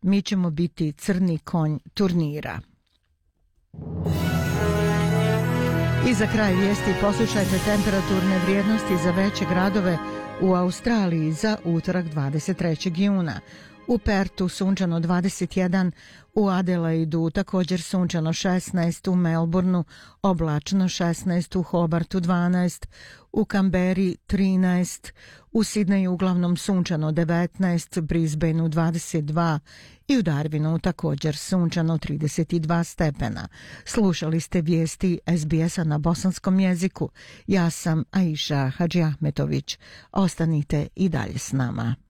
mi ćemo biti crni konj turnira. I za kraj vijesti poslušajte temperaturne vrijednosti za veće gradove u Australiji za utorak 23. juna. U Pertu sunčano 21, u Adelaidu također sunčano 16, u Melbourneu oblačno 16, u Hobartu 12, u Kamberi 13, u Sidneju uglavnom sunčano 19, Brisbaneu 22 i u Darwinu također sunčano 32 stepena. Slušali ste vijesti SBS-a na bosanskom jeziku. Ja sam Aisha Hadžiahmetović. Ostanite i dalje s nama.